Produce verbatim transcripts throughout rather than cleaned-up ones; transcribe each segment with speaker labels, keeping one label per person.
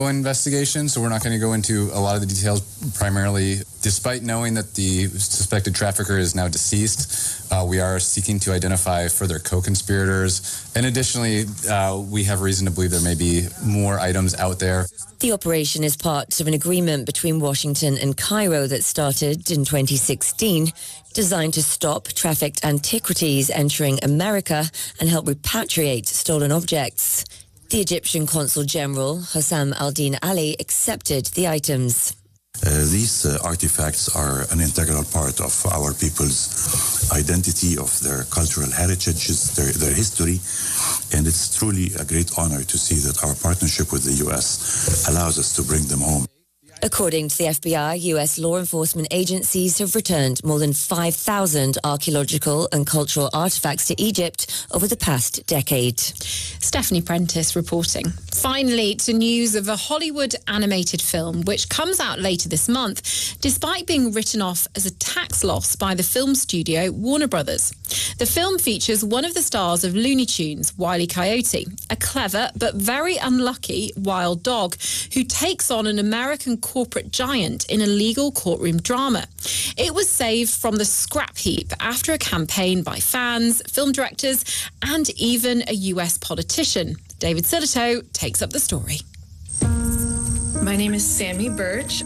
Speaker 1: investigation, so we're not going to go into a lot of the details primarily. Despite knowing that the suspected trafficker is now deceased, uh, we are seeking to identify further co-conspirators. And additionally, uh, we have reason to believe there may be more items out there.
Speaker 2: The operation is part of an agreement between Washington and Cairo that started in twenty sixteen, designed to stop trafficked antiquities entering America and help repatriate stolen objects. The Egyptian Consul General, Hossam Al-Din Ali, accepted the items.
Speaker 3: Uh, these uh, artifacts are an integral part of our people's identity, of their cultural heritages, their, their history, and it's truly a great honor to see that our partnership with the U S allows us to bring them home.
Speaker 2: According to the F B I, U S law enforcement agencies have returned more than five thousand archaeological and cultural artefacts to Egypt over the past decade.
Speaker 4: Stephanie Prentice reporting. Finally, to news of a Hollywood animated film which comes out later this month, despite being written off as a tax loss by the film studio Warner Brothers. The film features one of the stars of Looney Tunes, Wile E. Coyote, a clever but very unlucky wild dog who takes on an American corporate giant in a legal courtroom drama. It was saved from the scrap heap after a campaign by fans, film directors, and even a U S politician. David Silito takes up the story.
Speaker 5: My name is Sammy Birch.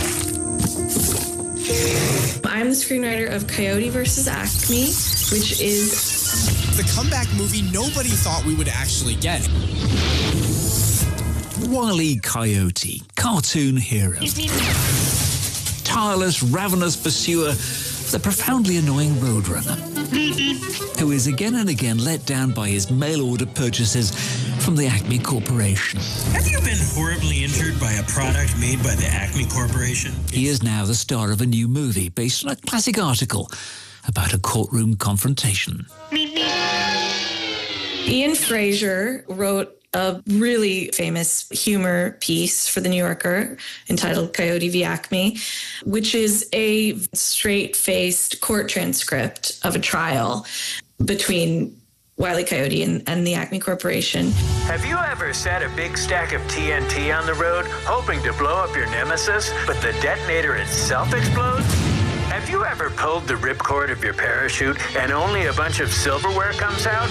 Speaker 5: I'm the screenwriter of Coyote versus Acme, which is
Speaker 6: the comeback movie nobody thought we would actually get.
Speaker 7: Wile E. Coyote, cartoon hero. Tireless, ravenous pursuer of the profoundly annoying Roadrunner, who is again and again let down by his mail-order purchases from the Acme Corporation.
Speaker 8: Have you been horribly injured by a product made by the Acme Corporation?
Speaker 7: He is now the star of a new movie based on a classic article about a courtroom confrontation.
Speaker 5: Ian Fraser wrote a really famous humor piece for The New Yorker entitled Coyote v. Acme, which is a straight-faced court transcript of a trial between Wile E. Coyote and, and the Acme Corporation.
Speaker 9: Have you ever set a big stack of T N T on the road, hoping to blow up your nemesis, but the detonator itself explodes? Have you ever pulled the ripcord of your parachute and only a bunch of silverware comes out?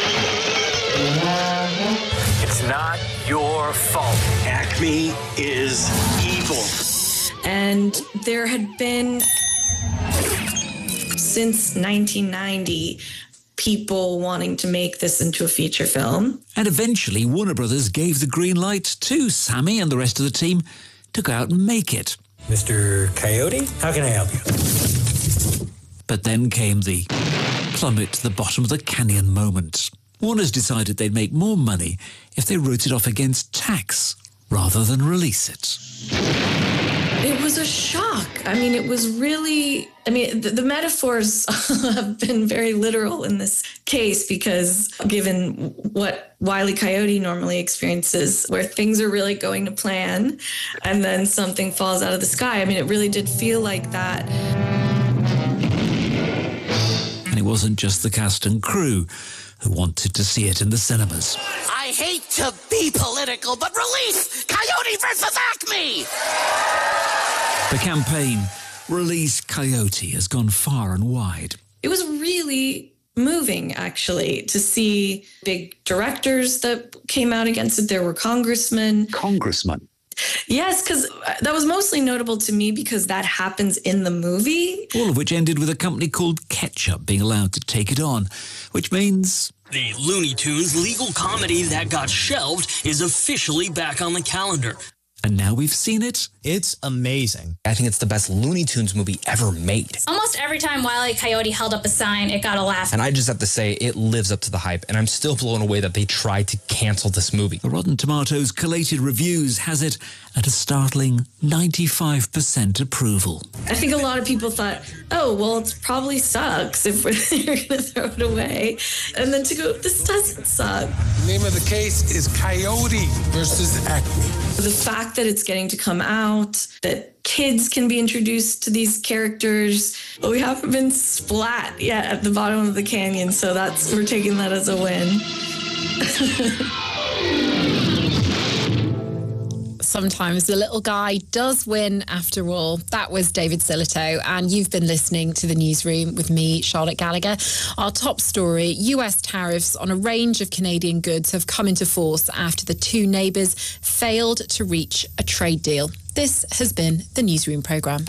Speaker 9: It's not your fault.
Speaker 8: Acme is evil.
Speaker 5: And there had been, since nineteen ninety, people wanting to make this into a feature film.
Speaker 7: And eventually, Warner Brothers gave the green light to Sammy and the rest of the team to go out and make it.
Speaker 9: Mister Coyote, how can I help you?
Speaker 7: But then came the plummet to the bottom of the canyon moment. Warner's decided they'd make more money if they wrote it off against tax rather than release it.
Speaker 5: It was a shock. I mean, it was really, I mean, the, the metaphors have been very literal in this case because given what Wile E. Coyote normally experiences, where things are really going to plan and then something falls out of the sky. I mean, it really did feel like that.
Speaker 7: And it wasn't just the cast and crew who wanted to see it in the cinemas.
Speaker 10: I hate to be political, but release Coyote versus Acme!
Speaker 7: The campaign, Release Coyote, has gone far and wide.
Speaker 5: It was really moving, actually, to see big directors that came out against it. There were congressmen.
Speaker 7: Congressmen?
Speaker 5: Yes, because that was mostly notable to me because that happens in the movie.
Speaker 7: All of which ended with a company called Ketchup being allowed to take it on, which means...
Speaker 8: The Looney Tunes legal comedy that got shelved is officially back on the calendar.
Speaker 7: And now we've seen it.
Speaker 6: It's amazing.
Speaker 11: I think it's the best Looney Tunes movie ever made.
Speaker 12: Almost every time Wile E. Coyote held up a sign, it got a laugh.
Speaker 11: And I just have to say, it lives up to the hype. And I'm still blown away that they tried to cancel this movie.
Speaker 7: The Rotten Tomatoes collated reviews has it at a startling ninety-five percent approval.
Speaker 5: I think a lot of people thought, oh, well, it probably sucks if we're going to throw it away. And then to go, this doesn't suck.
Speaker 13: The name of the case is Coyote versus Acme.
Speaker 5: The fact that it's getting to come out, that kids can be introduced to these characters, but we haven't been splat yet at the bottom of the canyon, so that's we're taking that as a win.
Speaker 4: sometimes the little guy does win after all. That was David Sillito, and you've been listening to The Newsroom with me, Charlotte Gallagher. Our top story, U S tariffs on a range of Canadian goods have come into force after the two neighbours failed to reach a trade deal. This has been The Newsroom programme.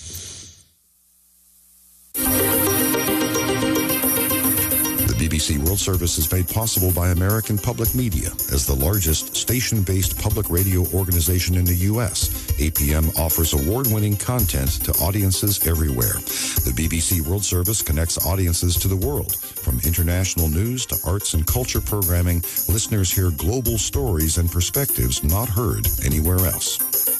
Speaker 14: The B B C World Service is made possible by American Public Media. As the largest station-based public radio organization in the U S, A P M offers award-winning content to audiences everywhere. The B B C World Service connects audiences to the world. From international news to arts and culture programming, listeners hear global stories and perspectives not heard anywhere else.